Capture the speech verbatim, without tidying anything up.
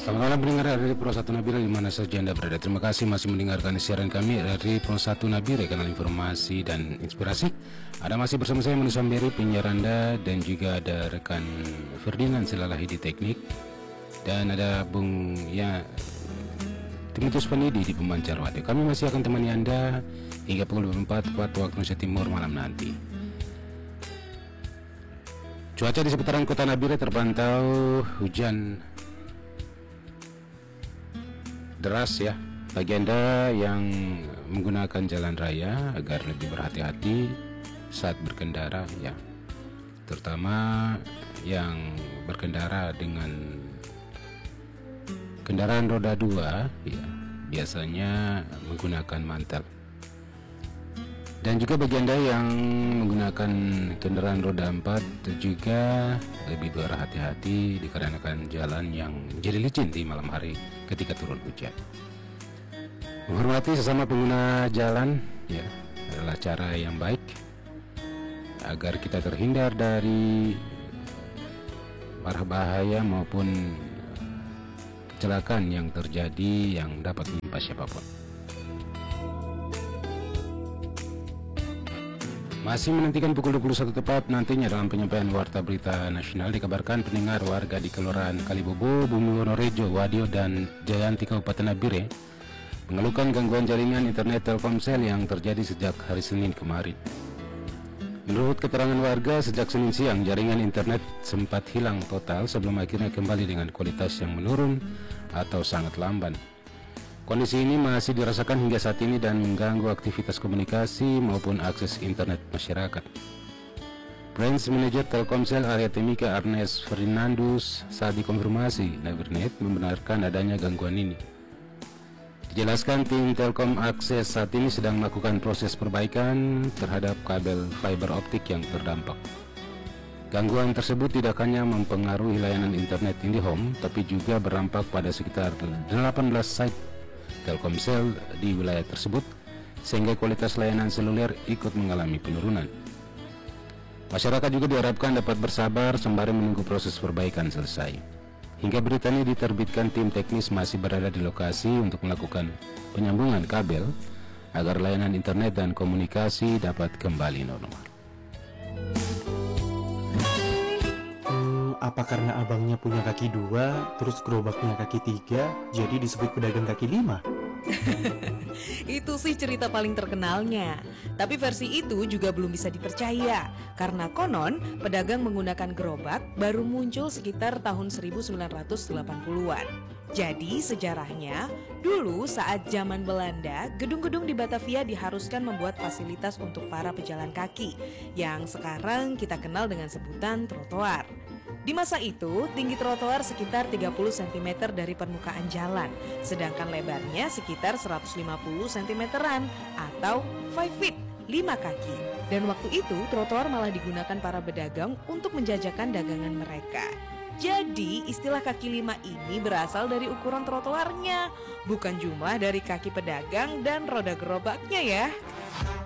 Selamat malam pendengar dari Pro satu Nabire di mana saja Anda berada. Terima kasih masih mendengarkan siaran kami dari Pro satu Nabire, kanal informasi dan inspirasi. Ada masih bersama saya Manu Samberi, penyiar Anda, dan juga ada rekan Ferdinand Silalahi di teknik, dan ada Bung ya Timotius Penidi di pemancar radio. Kami masih akan temani Anda hingga pukul dua puluh empat waktu Indonesia Timur malam nanti. Cuaca di seputaran kota Nabire terpantau hujan deras ya. Bagi Anda yang menggunakan jalan raya agar lebih berhati-hati saat berkendara ya, terutama yang berkendara dengan kendaraan roda dua ya, biasanya menggunakan mantel. Dan juga bagi Anda yang menggunakan kendaraan roda empat juga lebih berhati-hati dikarenakan jalan yang jadi licin di malam hari ketika turun hujan. Menghormati sesama pengguna jalan ya adalah cara yang baik agar kita terhindar dari marah bahaya maupun kecelakaan yang terjadi yang dapat menimpa siapapun. Masih menantikan pukul dua puluh satu tepat nantinya dalam penyampaian Warta Berita Nasional, dikabarkan pendengar warga di Kelurahan Kalibobo, Bumi Wonorejo, Wadio, dan Jayanti Kabupaten Nabire mengeluhkan gangguan jaringan internet Telkomsel yang terjadi sejak hari Senin kemarin. Menurut keterangan warga, sejak Senin siang jaringan internet sempat hilang total sebelum akhirnya kembali dengan kualitas yang menurun atau sangat lamban. Kondisi ini masih dirasakan hingga saat ini dan mengganggu aktivitas komunikasi maupun akses internet masyarakat. Branch Manager Telkomsel Area Timika Ernest Ferdinandus saat dikonfirmasi Nabirnet membenarkan adanya gangguan ini. Dijelaskan tim Telkom Akses saat ini sedang melakukan proses perbaikan terhadap kabel fiber optik yang terdampak. Gangguan tersebut tidak hanya mempengaruhi layanan internet IndiHome, tapi juga berdampak pada sekitar delapan belas site Telkomsel di wilayah tersebut, sehingga kualitas layanan seluler ikut mengalami penurunan. Masyarakat juga diharapkan dapat bersabar sembari menunggu proses perbaikan selesai. Hingga berita ini diterbitkan, tim teknis masih berada di lokasi untuk melakukan penyambungan kabel agar layanan internet dan komunikasi dapat kembali normal. Hmm, apa karena abangnya punya kaki dua, terus gerobaknya kaki tiga, jadi disebut pedagang kaki lima? Itu sih cerita paling terkenalnya. Tapi versi itu juga belum bisa dipercaya, karena konon pedagang menggunakan gerobak baru muncul sekitar tahun seribu sembilan ratus delapan puluhan. Jadi sejarahnya, dulu saat zaman Belanda, gedung-gedung di Batavia diharuskan membuat fasilitas untuk para pejalan kaki, yang sekarang kita kenal dengan sebutan trotoar. Di masa itu, tinggi trotoar sekitar tiga puluh sentimeter dari permukaan jalan, sedangkan lebarnya sekitar seratus lima puluh sentimeteran atau lima feet, lima kaki. Dan waktu itu, trotoar malah digunakan para pedagang untuk menjajakan dagangan mereka. Jadi, istilah kaki lima ini berasal dari ukuran trotoarnya, bukan jumlah dari kaki pedagang dan roda gerobaknya ya.